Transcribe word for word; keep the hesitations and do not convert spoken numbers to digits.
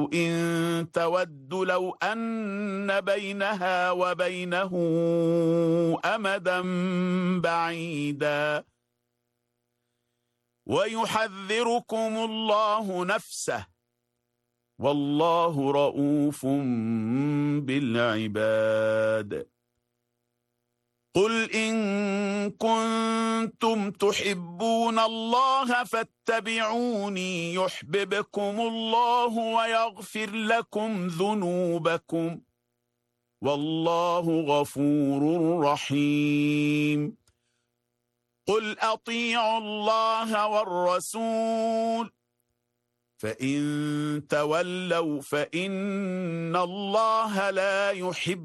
إن تود لو أن بينها وبينه أمدا بعيدا ويحذركم الله نفسه والله رؤوف بالعباد. قل إن كنتم تحبون الله فاتبعوني يحببكم الله ويغفر لكم ذنوبكم والله غفور رحيم. قل أطيعوا الله والرسول فإن تولوا فإن الله لا يحب